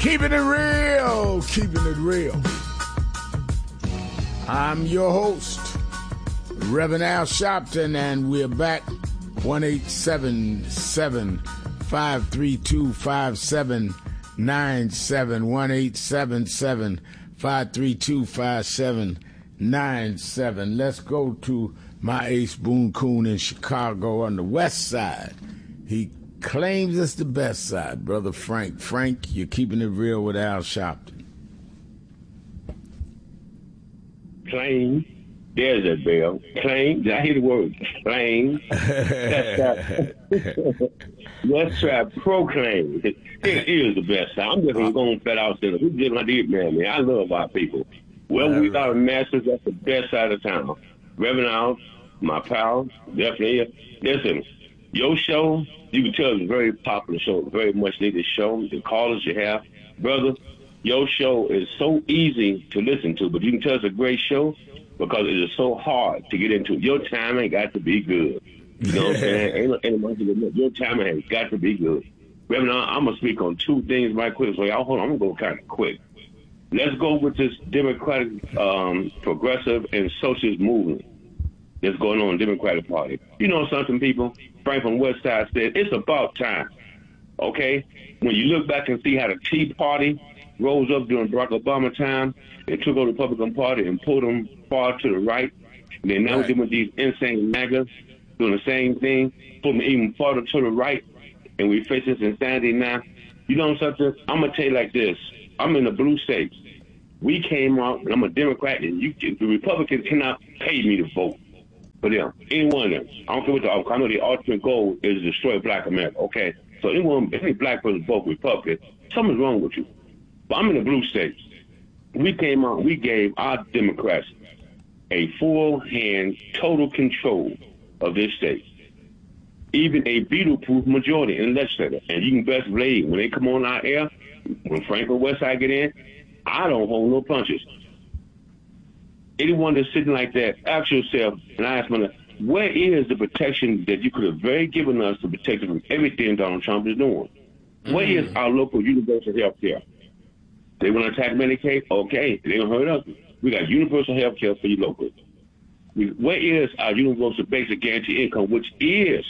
Keeping it real, keeping it real. I'm your host, Reverend Al Sharpton, and we're back. 1-877-532-5797. 1-877-532-5797. Let's go to my ace Boone Coon in Chicago on the west side. He claims it's the best side, Brother Frank. Frank, you're keeping it real with Al Sharpton. Claim. There's that bell. Claim. Did I hear the word claim? Let's try proclaim. It is the best side. I'm just going to flat out say, who did my deed, man? I love our people. Well, we are masters. That's the best side of town. Reverend Al, my pal, definitely. Listen, your show, you can tell it's a very popular show, very much needed show. The callers you have, brother, your show is so easy to listen to, but you can tell it's a great show because it is so hard to get into. Your timing got to be good. You know what I'm saying? Your timing has got to be good. Reverend, I'm going to speak on two things right quick. So y'all hold on, I'm going to go kind of quick. Let's go with this Democratic, progressive, and socialist movement that's going on in the Democratic Party. You know something, people? Frank from West Side said, it's about time, okay? When you look back and see how the Tea Party rose up during Barack Obama time and took over the Republican Party and pulled them far to the right, and then now we're dealing with these insane MAGAs doing the same thing, putting them even farther to the right, and we face this insanity now. You know something? I'm going to tell you like this. I'm in the blue states. We came out, and I'm a Democrat, and the Republicans cannot pay me to vote for them. Any one of them. I don't care what the outcome. I know the ultimate goal is to destroy black America. Okay? So any black person vote Republican, something's wrong with you. But I'm in the blue states. We came out, we gave our Democrats a full hand, total control of this state. Even a veto-proof majority in the legislature. And you can best believe, when they come on our air, when Frank and Westside get in, I don't hold no punches. Anyone that's sitting like that, ask yourself, and I ask myself, where is the protection that you could have very given us to protect us from everything Donald Trump is doing? Where is our local universal health care? They want to attack Medicaid? Okay, they don't hurt us. We got universal health care for you locals. Where is our universal basic guaranteed income, which it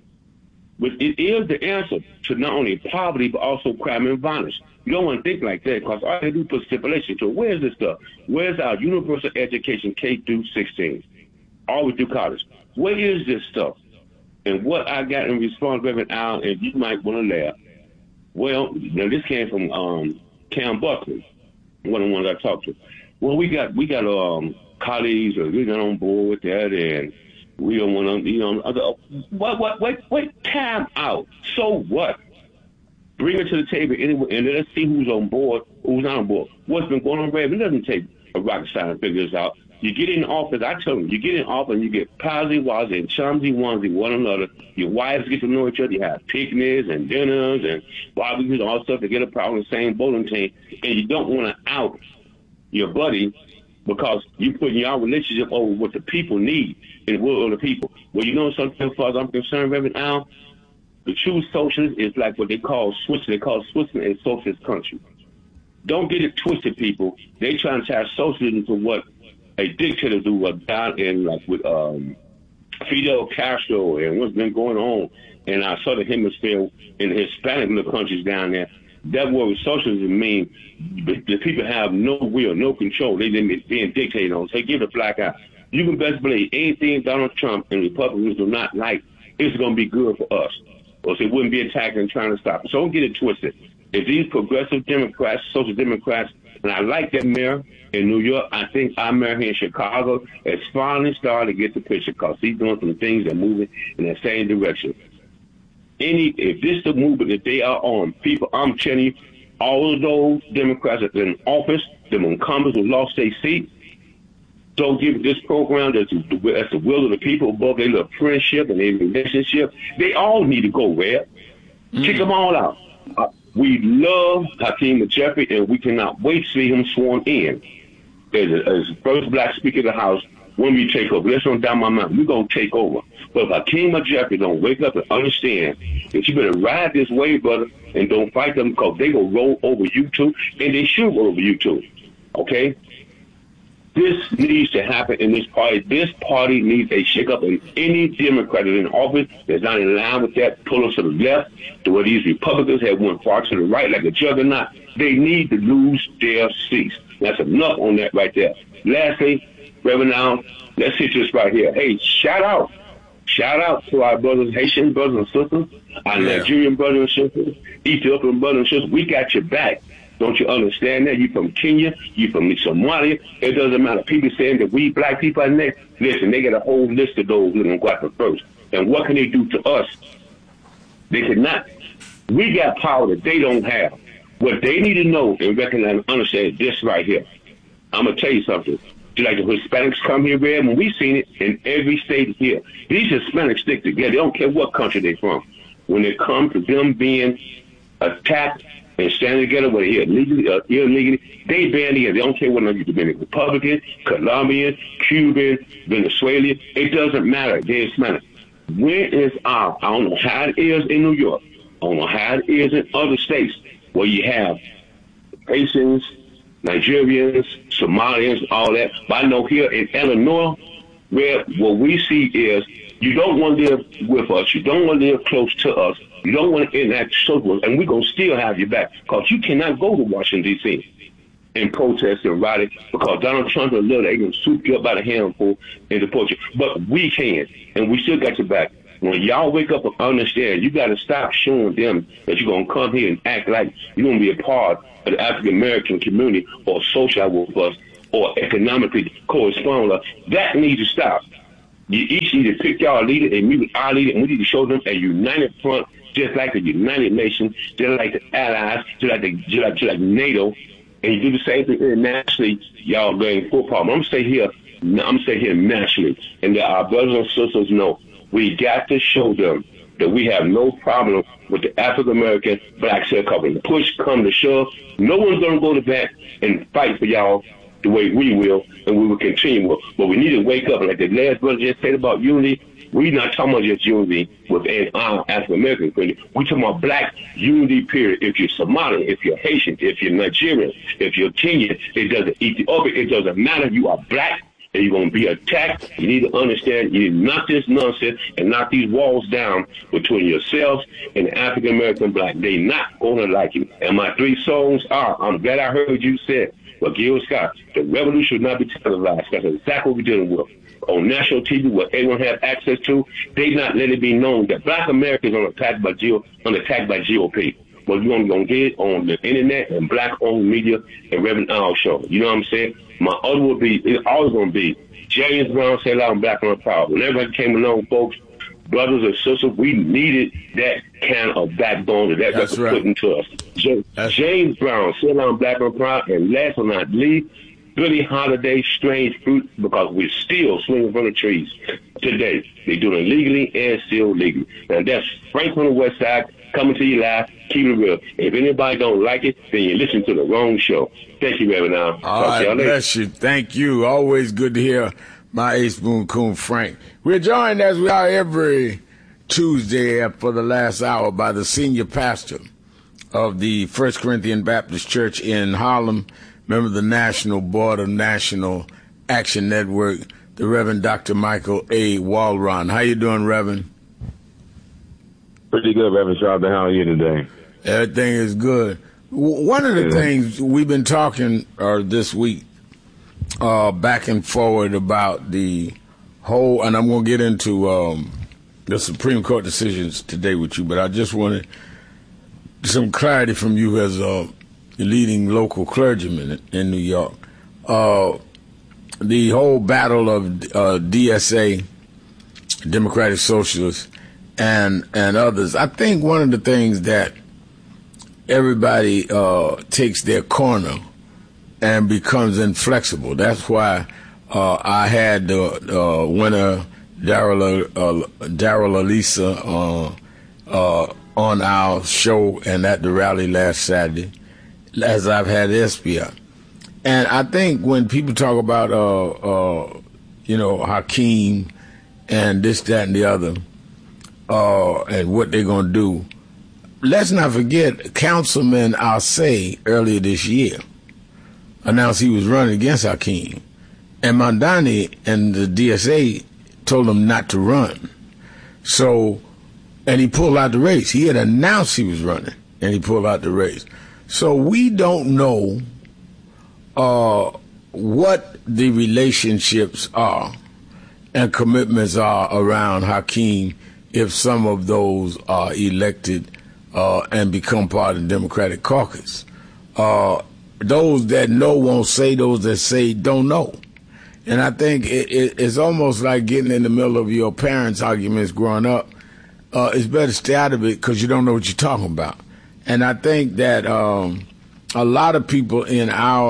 is the answer to not only poverty, but also crime and violence. You don't want to think like that because all they do put stipulation to it. Where's this stuff? Where's our universal education K through 16? All we do college. Where is this stuff? And what I got in response, Reverend Al, and you might want to laugh. Well, now this came from Cam Buckley, one of the ones I talked to. Well, we got colleagues or we got on board with that, and we don't want to, what time out? So what? Bring it to the table anyway, and let's see who's on board, who's not on board. What's been going on, Rev? It doesn't take a rocket science to figure this out. You get in office, I tell them, you get in office and you get palsy-wazzy and chumsy-onesie one another. Your wives get to know each other. You have picnics and dinners and barbecues and all stuff to get a problem in the same bowling team. And you don't want to out your buddy because you putting your relationship over what the people need and the will of the people. Well, you know something, as far as I'm concerned, Reverend Al, the true socialist is like what they call Switzerland. They call Switzerland a socialist country. Don't get it twisted, people. They trying to tie socialism to what a dictator do down in like with Fidel Castro and what's been going on in our southern hemisphere in the Hispanic little countries down there. That word socialism means the people have no will, no control. They've been being dictated on. So give the black eye. You can best believe anything Donald Trump and Republicans do not like, it's going to be good for us. Or so it wouldn't be attacking and trying to stop it. So don't get it twisted. If these progressive Democrats, social Democrats, and I like that mayor in New York, I think our mayor here in Chicago has finally started to get the picture because he's doing some things that are moving in the same direction. If this is the movement that they are on, people, I'm telling you, all of those Democrats that are in office, them incumbents who lost their seat, don't give this program that's the will of the people above their little friendship and their relationship. They all need to go red. Kick them all out. We love Hakeem Jeffrey, and we cannot wait to see him sworn in as first black speaker of the House when we take over. Let's run down my mind. We're going to take over. But if Hakeem or Jeffrey don't wake up and understand that you better ride this wave, brother, and don't fight them because they will roll over you too, and they should roll over you too. Okay? This needs to happen in this party. This party needs a shake-up, and any Democrat in office that's not in line with that, pull us to the left, to where these Republicans have went far to the right like a juggernaut. They need to lose their seats. That's enough on that right there. Lastly, Reverend Al, let's hit this right here. Hey, shout out to our brothers, Haitian brothers and sisters, our Nigerian brothers and sisters, Ethiopian brothers and sisters. We got your back. Don't you understand that? You from Kenya, you from Somalia. It doesn't matter. People saying that we black people are next. Listen, they got a whole list of those who don't go after first. And what can they do to us? They cannot. We got power that they don't have. What they need to know and recognize and understand is this right here. I'm going to tell you something. Just like the Hispanics come here, Red, when we've seen it in every state here. These Hispanics stick together. They don't care what country they're from. When it comes to them being attacked and standing together, whether here legally or illegally, they band together. They don't care whether you're Dominican Republican, Colombian, Cuban, Venezuelan. It doesn't matter. They're Hispanic. Where is I don't know how it is in New York. I don't know how it is in other states where you have Haitians, Nigerians, Somalians, all that. But I know here in Illinois, where what we see is you don't want to live with us. You don't want to live close to us. You don't want to enact social, and we're going to still have your back because you cannot go to Washington, D.C. and protest and rally because Donald Trump and Lil, they're going to swoop you up by the handful and deport you. But we can, and we still got your back. When y'all wake up and understand, you got to stop showing them that you're going to come here and act like you're going to be a part of the African-American community or socialize with us or economically correspond with us. That needs to stop. You each need to pick y'all leader and meet with our leader, and we need to show them a united front, just like the United Nations, just like the Allies, just like NATO, and you do the same thing internationally. Y'all going full power. I'm gonna stay here nationally, and that our brothers and sisters know we got to show them that we have no problem with the African American black cell covering. Push come to shove, no one's gonna go to bat and fight for y'all the way we will, and we will continue with. But we need to wake up, and like the last brother just said about unity, we're not talking about just unity within our African-American community. We're talking about black unity, period. If you're Somali, if you're Haitian, if you're Nigerian, if you're Kenyan, it doesn't Ethiopian, it doesn't matter. You are black, and you're going to be attacked. You need to understand, you need to knock this nonsense and knock these walls down between yourselves and the African-American black. They're not going to like you. And my 3 songs are, I'm glad I heard you say, well, Gil Scott, the revolution should not be televised. That's exactly what we're dealing with. On national TV, what everyone has access to, they not let it be known that black Americans are attacked by GOP. But we're going to get it on the internet and black-owned media and Reverend Al show. You know what I'm saying? My other would be, it's always going to be, James Brown said loud and black on power. Whenever it came along, folks, brothers and sisters, we needed that kind of backbone that was put into us. James Brown, said loud and black on power, and last but not least, Billie Holiday, Strange Fruit, because we're still swinging from the trees today. They do it legally and still legally. And that's Frank on the West Side coming to you live. Keep it real. If anybody don't like it, then you listen to the wrong show. Thank you, Reverend Al. All right, bless you. Thank you. Always good to hear my Ace Boone Coon Frank. We're joined as we are every Tuesday for the last hour by the senior pastor of the First Corinthian Baptist Church in Harlem, member of the National Board of National Action Network, the Reverend Dr. Michael A. Walron. How you doing, Reverend? Pretty good, Reverend Sharpton. How are you today? Everything is good. One of the things we've been talking this week, back and forward about the whole, and I'm going to get into the Supreme Court decisions today with you, but I just wanted some clarity from you as a leading local clergyman in New York. The whole battle of DSA, Democratic Socialists, and others. I think one of the things that everybody takes their corner and becomes inflexible. That's why I had the winner, Daryl Elisa, on our show and at the rally last Saturday, as I've had Espia. And I think when people talk about, Hakeem and this, that, and the other, and what they're going to do. Let's not forget, Councilman Arce earlier this year announced he was running against Hakeem. And Mamdani and the DSA told him not to run. So, and he pulled out the race. He had announced he was running, and he pulled out the race. So we don't know what the relationships are and commitments are around Hakeem if some of those are elected and become part of the Democratic caucus. Those that know won't say, those that say don't know. And I think it's almost like getting in the middle of your parents' arguments growing up. It's better to stay out of it because you don't know what you're talking about. And I think that a lot of people in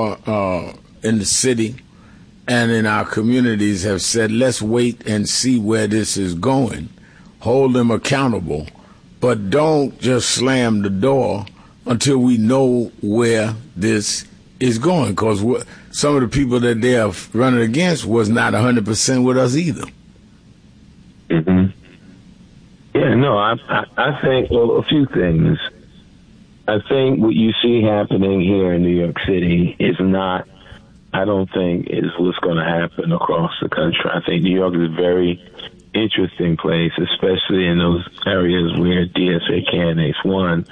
the city and in our communities have said, let's wait and see where this is going. Hold them accountable, but don't just slam the door until we know where this is going, because some of the people that they are running against was not 100% with us either. Mm-hmm. Yeah, no, I think, well, a few things. I think what you see happening here in New York City is not, I don't think, is what's going to happen across the country. I think New York is a very interesting place, especially in those areas where DSA candidates won.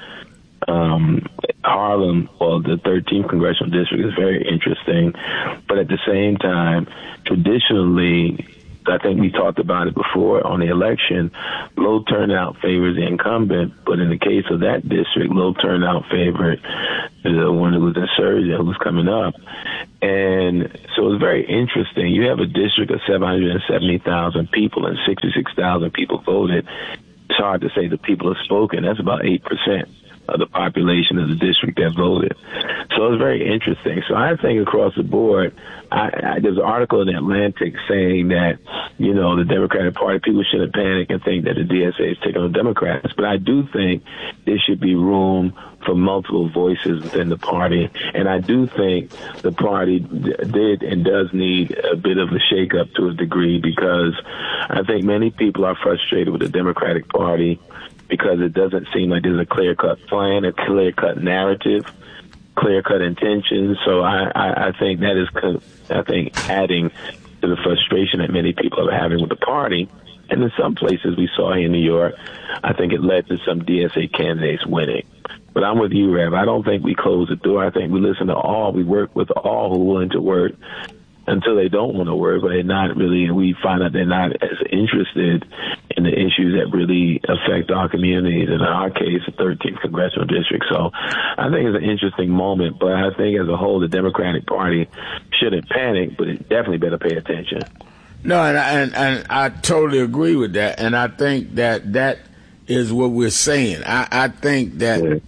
Harlem, well, the 13th congressional district is very interesting, but at the same time, traditionally, I think we talked about it before on the election, low turnout favors the incumbent, but in the case of that district, low turnout favored the one who was insurgent, who was coming up. And so it's very interesting. You have a district of 770,000 people and 66,000 people voted. It's hard to say the people have spoken. That's about 8% of the population of the district that voted. So it's very interesting. So I think across the board, there's an article in The Atlantic saying that, you know, the Democratic Party, people shouldn't panic and think that the DSA is taking on Democrats. But I do think there should be room for multiple voices within the party. And I do think the party did and does need a bit of a shakeup to a degree, because I think many people are frustrated with the Democratic Party because it doesn't seem like there's a clear-cut plan, a clear-cut narrative, clear-cut intentions. So I think that is, I think, adding to the frustration that many people are having with the party. And in some places we saw here in New York, I think it led to some DSA candidates winning. But I'm with you, Rev. I don't think we close the door. I think we listen to all. We work with all who are willing to work until they don't want to work, but they're not really, and we find out they're not as interested in the issues that really affect our communities, and in our case, the 13th congressional district. So I think it's an interesting moment, but I think as a whole, the Democratic Party shouldn't panic, but it definitely better pay attention. No, and I totally agree with that, and I think that is what we're saying. I think that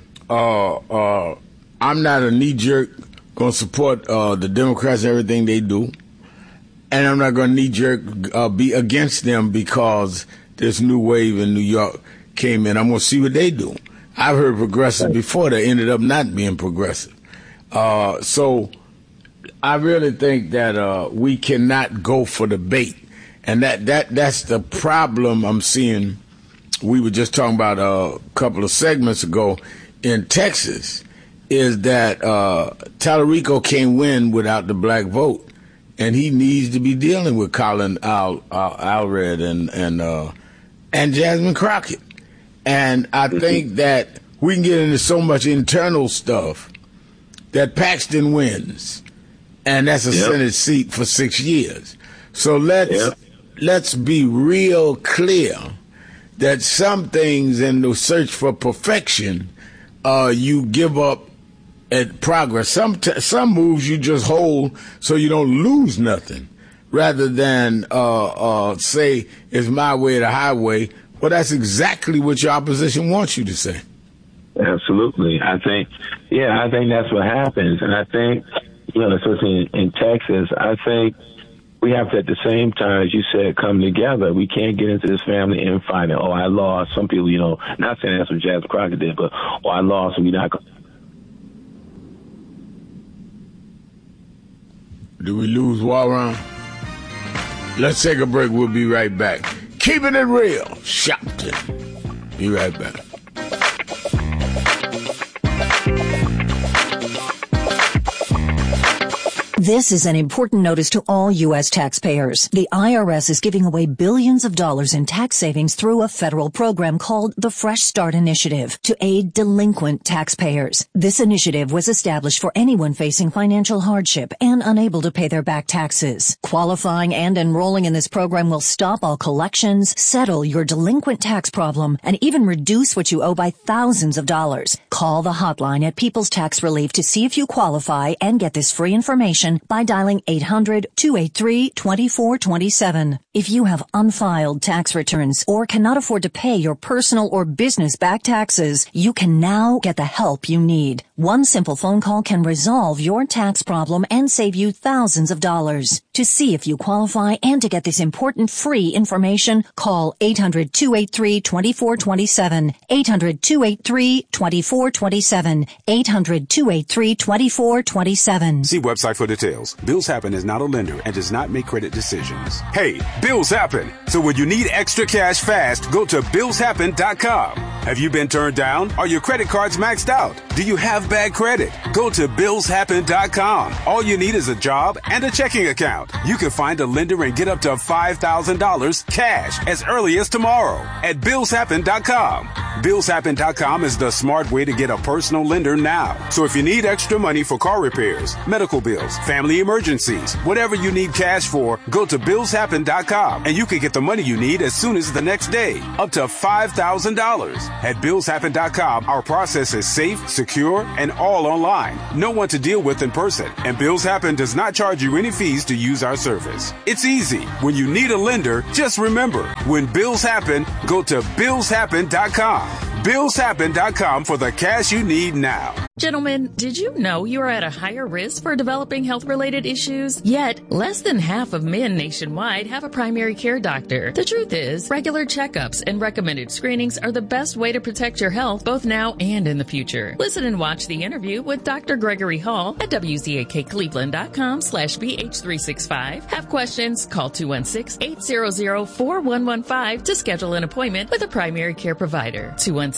I'm not a knee-jerk going to support the Democrats and everything they do, and I'm not going to knee-jerk be against them because this new wave in New York came in. I'm going to see what they do. I've heard progressive before that ended up not being progressive. So I really think that we cannot go for the bait, and that's the problem I'm seeing. We were just talking about a couple of segments ago in Texas, is that Tallarico can't win without the black vote, and he needs to be dealing with Colin Allred and Jasmine Crockett. And I think that we can get into so much internal stuff that Paxton wins, and that's a Senate seat for 6 years. So let's be real clear that some things in the search for perfection, you give up at progress. Some moves you just hold so you don't lose nothing, rather than say it's my way or the highway. Well, that's exactly what your opposition wants you to say. Absolutely. I think that's what happens. And I think, especially in Texas, I think we have to, at the same time, as you said, come together. We can't get into this family infighting. Oh, I lost. Some people, not saying that's what Jasmine Crockett did, but, I lost, and we're not going. Do we lose Warren? Let's take a break. We'll be right back. Keeping it real, Shopton. Be right back. This is an important notice to all U.S. taxpayers. The IRS is giving away billions of dollars in tax savings through a federal program called the Fresh Start Initiative to aid delinquent taxpayers. This initiative was established for anyone facing financial hardship and unable to pay their back taxes. Qualifying and enrolling in this program will stop all collections, settle your delinquent tax problem, and even reduce what you owe by thousands of dollars. Call the hotline at People's Tax Relief to see if you qualify and get this free information by dialing 800-283-2427. If you have unfiled tax returns or cannot afford to pay your personal or business back taxes, you can now get the help you need. One simple phone call can resolve your tax problem and save you thousands of dollars. To see if you qualify and to get this important free information, call 800-283-2427. 800-283-2427. 800-283-2427. See website for details. Bills Happen is not a lender and does not make credit decisions. Hey, bills happen. So when you need extra cash fast, go to BillsHappen.com. Have you been turned down? Are your credit cards maxed out? Do you have bad credit? Go to BillsHappen.com. All you need is a job and a checking account. You can find a lender and get up to $5,000 cash as early as tomorrow at BillsHappen.com. BillsHappen.com is the smart way to get a personal lender now. So if you need extra money for car repairs, medical bills, family emergencies, whatever you need cash for, go to BillsHappen.com and you can get the money you need as soon as the next day, up to $5,000. At BillsHappen.com, our process is safe, secure, and all online. No one to deal with in person. And Bills Happen does not charge you any fees to use our service. It's easy. When you need a lender, just remember, when bills happen, go to BillsHappen.com. BillsHappen.com for the cash you need now. Gentlemen, did you know you are at a higher risk for developing health-related issues? Yet, less than half of men nationwide have a primary care doctor. The truth is, regular checkups and recommended screenings are the best way to protect your health both now and in the future. Listen and watch the interview with Dr. Gregory Hall at WZAKCleveland.com/BH365. Have questions? Call 216-800-4115 to schedule an appointment with a primary care provider.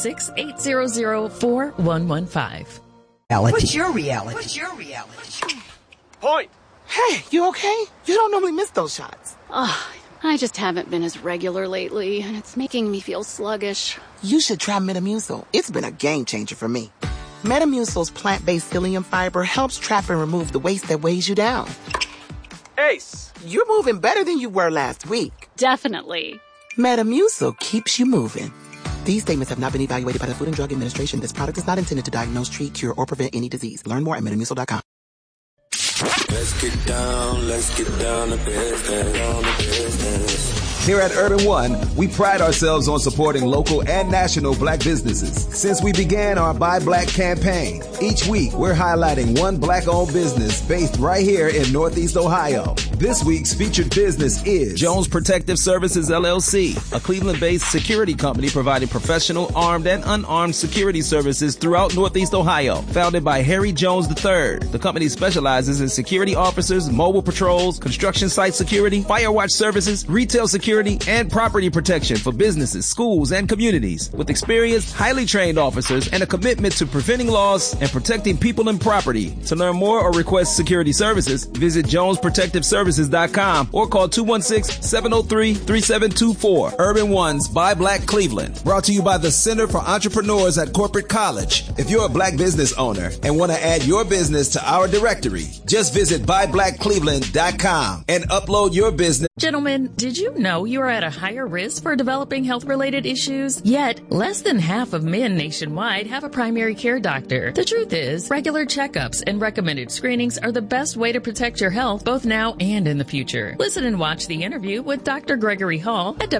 216-800-4115. What's your reality? Point. Hey, you okay? You don't normally miss those shots. I just haven't been as regular lately, and it's making me feel sluggish. You should try Metamucil. It's been a game changer for me. Metamucil's plant-based psyllium fiber helps trap and remove the waste that weighs you down. Ace. You're moving better than you were last week. Definitely. Metamucil keeps you moving. These statements have not been evaluated by the Food and Drug Administration. This product is not intended to diagnose, treat, cure, or prevent any disease. Learn more at Metamucil.com. Let's get down to business. Here at Urban One, we pride ourselves on supporting local and national black businesses. Since we began our Buy Black campaign, each week we're highlighting one black-owned business based right here in Northeast Ohio. This week's featured business is Jones Protective Services, LLC, a Cleveland-based security company providing professional, armed, and unarmed security services throughout Northeast Ohio. Founded by Harry Jones III, the company specializes in security officers, mobile patrols, construction site security, fire watch services, retail security, and property protection for businesses, schools, and communities. With experienced, highly trained officers and a commitment to preventing loss and protecting people and property. To learn more or request security services, visit JonesProtectiveServices.com or call 216-703-3724. Urban One's Buy Black Cleveland. brought to you by the Center for Entrepreneurs at Corporate College. If you're a black business owner and want to add your business to our directory, just visit BuyBlackCleveland.com and upload your business. Gentlemen, did you know you are at a higher risk for developing health-related issues? Yet, less than half of men nationwide have a primary care doctor. The truth is, regular checkups and recommended screenings are the best way to protect your health both now and in the future. Listen and watch the interview with Dr. Gregory Hall at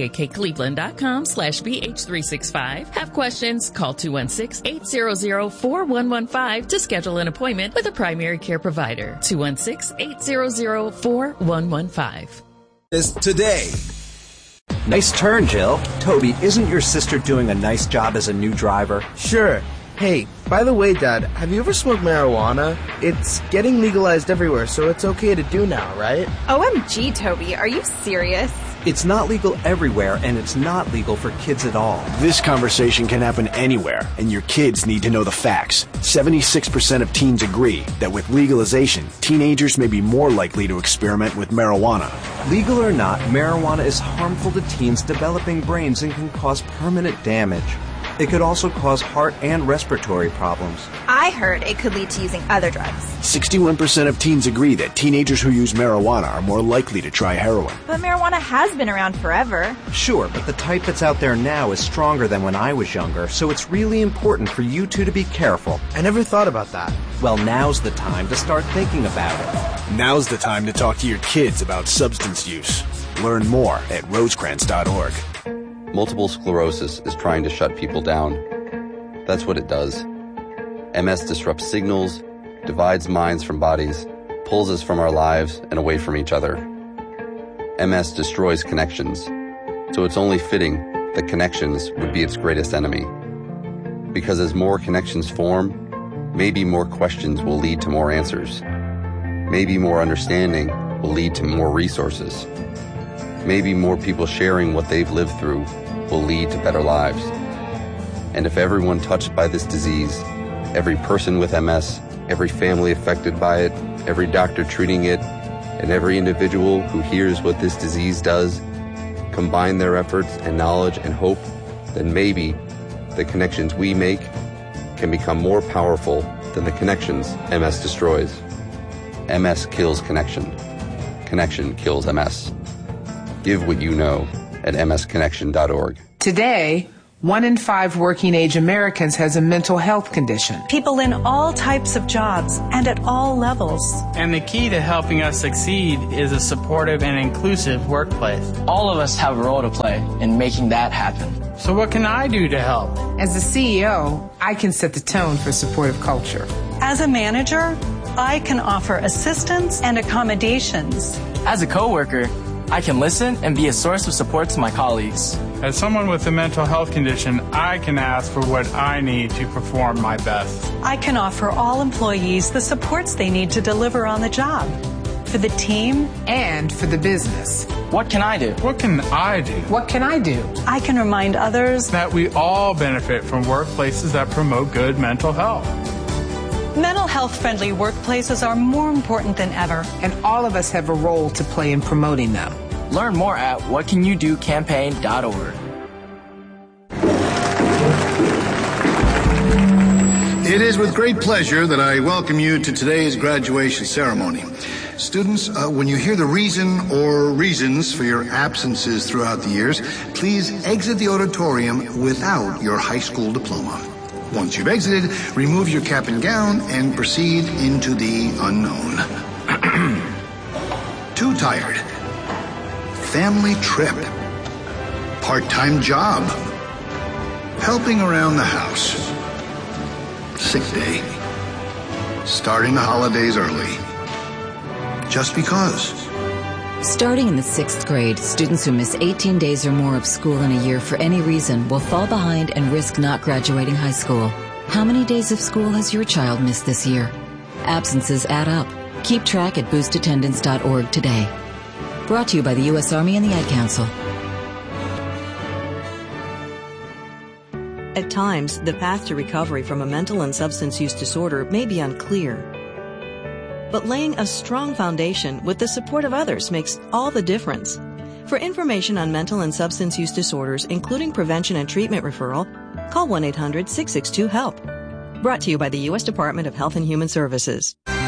WZAKCleveland.com/BH365. Have questions? Call 216-800-4115 to schedule an appointment with a primary care provider. 216-800-4115. Today. Nice turn, Jill. Toby, isn't your sister doing a nice job as a new driver? Sure. Hey, by the way, Dad, have you ever smoked marijuana? It's getting legalized everywhere, so it's okay to do now, right? OMG, Toby, are you serious? It's not legal everywhere, and it's not legal for kids at all. This conversation can happen anywhere, and your kids need to know the facts. 76% of teens agree that with legalization, teenagers may be more likely to experiment with marijuana. Legal or not, marijuana is harmful to teens' developing brains and can cause permanent damage. It could also cause heart and respiratory problems. I heard it could lead to using other drugs. 61% of teens agree that teenagers who use marijuana are more likely to try heroin. But marijuana has been around forever. Sure, but the type that's out there now is stronger than when I was younger, so it's really important for you two to be careful. I never thought about that. Well, now's the time to start thinking about it. Now's the time to talk to your kids about substance use. Learn more at rosecrans.org. Multiple sclerosis is trying to shut people down. That's what it does. MS disrupts signals, divides minds from bodies, pulls us from our lives and away from each other. MS destroys connections, so it's only fitting that connections would be its greatest enemy. Because as more connections form, maybe more questions will lead to more answers. Maybe more understanding will lead to more resources. Maybe more people sharing what they've lived through will lead to better lives. And if everyone touched by this disease, every person with MS, every family affected by it, every doctor treating it, and every individual who hears what this disease does, combine their efforts and knowledge and hope, then maybe the connections we make can become more powerful than the connections MS destroys. MS kills connection. Connection kills MS. Give what you know at msconnection.org. Today, 1 in 5 working-age Americans has a mental health condition. People in all types of jobs and at all levels. And the key to helping us succeed is a supportive and inclusive workplace. All of us have a role to play in making that happen. So what can I do to help? As the CEO, I can set the tone for supportive culture. As a manager, I can offer assistance and accommodations. As a coworker, I can listen and be a source of support to my colleagues. As someone with a mental health condition, I can ask for what I need to perform my best. I can offer all employees the supports they need to deliver on the job. For the team and for the business. What can I do? What can I do? What can I do? I can remind others that we all benefit from workplaces that promote good mental health. Mental health-friendly workplaces are more important than ever. And all of us have a role to play in promoting them. Learn more at whatcanyoudocampaign.org. It is with great pleasure that I welcome you to today's graduation ceremony. Students, when you hear the reason or reasons for your absences throughout the years, please exit the auditorium without your high school diploma. Once you've exited, remove your cap and gown and proceed into the unknown. Too tired. Family trip. Part-time job. Helping around the house. Sick day. Starting the holidays early. Just because. Starting in the 6th grade, students who miss 18 days or more of school in a year for any reason will fall behind and risk not graduating high school. How many days of school has your child missed this year? Absences add up. Keep track at boostattendance.org today. Brought to you by the U.S. Army and the Ad Council. At times, the path to recovery from a mental and substance use disorder may be unclear. But laying a strong foundation with the support of others makes all the difference. For information on mental and substance use disorders, including prevention and treatment referral, call 1-800-662-HELP. Brought to you by the U.S. Department of Health and Human Services.